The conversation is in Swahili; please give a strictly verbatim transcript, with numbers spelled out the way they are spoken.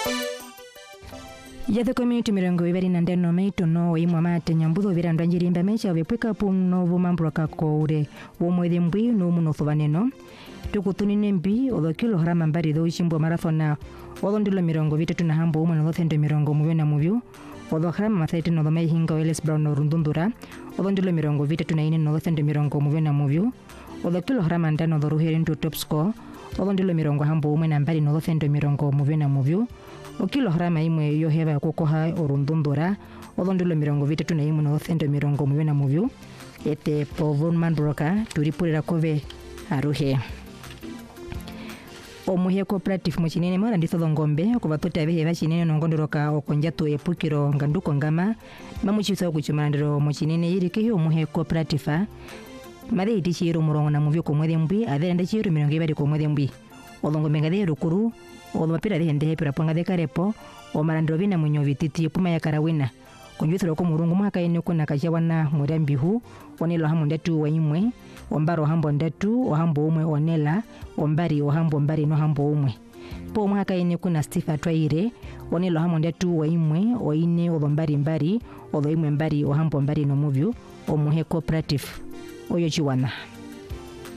Yathe community mirongo ibiri na ndeno meito no imwa mate nyambutho birandwa njirimba mecha bepwika puno vumambroka koure womwethe mbwi no muno thubaneno tukutunine mbi otho kilogram mbari tho ichimbo marathona otho ndilo mirongo vitatu na hambo umwe no thendo mirongo muve na muvyu otho gram mathaiti no thoma ihinga Ellis Brown no rundundura otho ndilo mirongo vitatu na ine no thendo mirongo muve na muvyu otho kilogram ndano tho ruheri ndu top score otho ndilo mirongo hambo umwe na mbari no thendo mirongo muve na muvyu o kilogram imwe yo heba kokoha orundundura otho ndilo mirongo vitatu na imwe no thendo mirongo muve na muvyu ete povon mandroka turipurira kove aruhe omuhe cooperative muchinene mara nditho ngombe kubatota behe bachinene no ngondoroka okonjato epukiro nganduko ngama mamuchisa okuchimandiro muchinene yiri ke omuhe cooperative mari itichiro murongo na muvyo komwethe mbwi athera ndachiro mirongo ibiri komwethe mbwi olongombe ngathe rukuru olomapira de hende hepira panga de karepo o marandro bina munyo vititi puma ya karawina konjuthiro ko murungu mwaka ine kuna kachawana murambihu onelo hamu ndatu wa imwe ombaro hambo ndatu o hambo umwe onela ombari o hambo mbari no hambo umwe po mwaka ine kuna Steve Twaire onelo hamu ndatu wa imwe o ine o mbari mbari o imwe mbari o hambo mbari no muvyu o muhe cooperative oyo chiwana.